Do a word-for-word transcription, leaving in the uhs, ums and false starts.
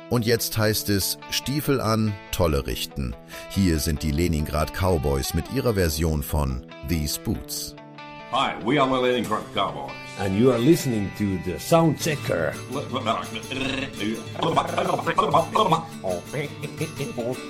Und jetzt heißt es Stiefel an, Tolle richten. Hier sind die Leningrad Cowboys mit ihrer Version von These Boots. Hi, we are the Leningrad Cowboys. And you are listening to the Sound Checker.